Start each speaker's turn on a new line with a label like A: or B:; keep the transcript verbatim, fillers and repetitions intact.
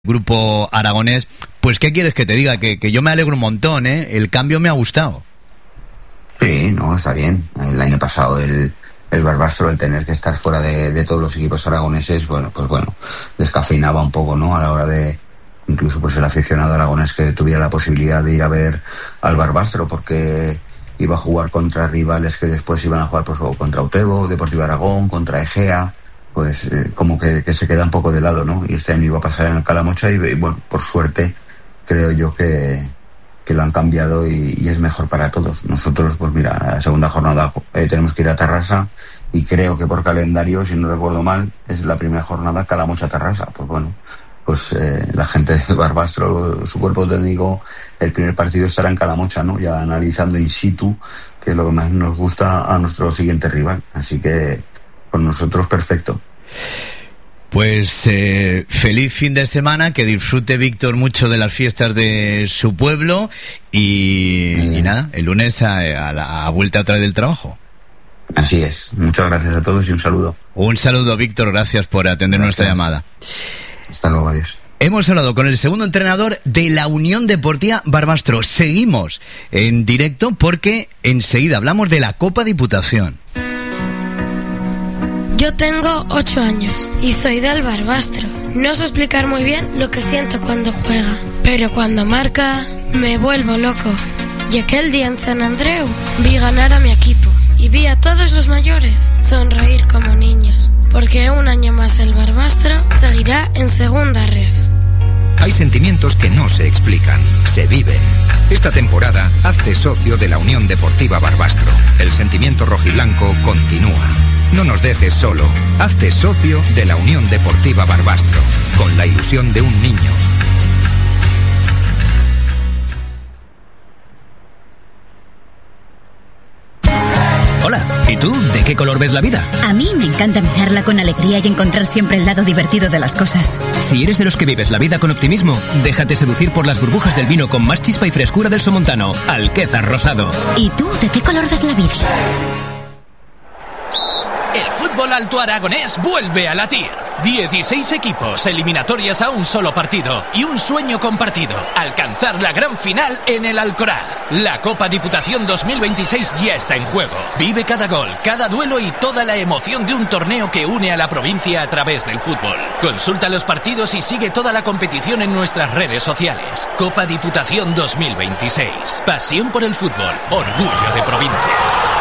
A: Grupo Aragonés, pues ¿qué quieres que te diga? Que, que yo me alegro un montón, ¿eh? El cambio me ha gustado.
B: Sí, no, está bien. El año pasado el, el Barbastro, el tener que estar fuera de, de todos los equipos aragoneses, bueno, pues bueno, descafeinaba un poco, ¿no? A la hora de, incluso pues el aficionado aragonés que tuviera la posibilidad de ir a ver al Barbastro, porque iba a jugar contra rivales que después iban a jugar pues o contra Utebo, Deportivo Aragón, contra Egea, pues eh, como que, que se queda un poco de lado, ¿no? Y este año iba a pasar en el Calamocha y, y bueno, por suerte creo yo que, que lo han cambiado y, y es mejor para todos. Nosotros, pues mira, la segunda jornada eh, tenemos que ir a Tarrasa y creo que por calendario, si no recuerdo mal, es la primera jornada Calamocha-Tarrasa. Pues bueno, pues eh, la gente de Barbastro, su cuerpo técnico, el primer partido estará en Calamocha, ¿no? Ya analizando in situ, que es lo que más nos gusta a nuestro siguiente rival. Así que con nosotros perfecto.
A: Pues eh, feliz fin de semana, que disfrute Víctor mucho de las fiestas de su pueblo y, y nada, el lunes a, a la a vuelta otra vez del trabajo.
B: Así es, muchas gracias a todos y un saludo.
A: Un saludo, Víctor, gracias por atender gracias. nuestra llamada.
B: Hasta luego, adiós.
A: Hemos hablado con el segundo entrenador de la Unión Deportiva Barbastro. Seguimos en directo porque enseguida hablamos de la Copa Diputación.
C: Yo tengo ocho años y soy del Barbastro. No sé explicar muy bien lo que siento cuando juega, pero cuando marca me vuelvo loco. Y aquel día en San Andreu vi ganar a mi equipo y vi a todos los mayores sonreír como niños, porque un año más el Barbastro seguirá en segunda ref.
D: Hay sentimientos que no se explican, se viven. Esta temporada, hazte socio de la Unión Deportiva Barbastro. El sentimiento rojiblanco continúa. No nos dejes solo. Hazte socio de la Unión Deportiva Barbastro, con la ilusión de un niño.
E: Hola, ¿y tú? ¿De qué color ves la vida?
F: A mí me encanta mirarla con alegría y encontrar siempre el lado divertido de las cosas.
E: Si eres de los que vives la vida con optimismo, déjate seducir por las burbujas del vino con más chispa y frescura del Somontano, Alquézar Rosado.
F: ¿Y tú? ¿De qué color ves la vida?
G: El fútbol alto aragonés vuelve a latir. dieciséis equipos, eliminatorias a un solo partido y un sueño compartido: alcanzar la gran final en el Alcoraz. La Copa Diputación dos mil veintiséis ya está en juego. Vive cada gol, cada duelo y toda la emoción de un torneo que une a la provincia a través del fútbol. Consulta los partidos y sigue toda la competición en nuestras redes sociales. Copa Diputación dos mil veintiséis. Pasión por el fútbol, orgullo de provincia.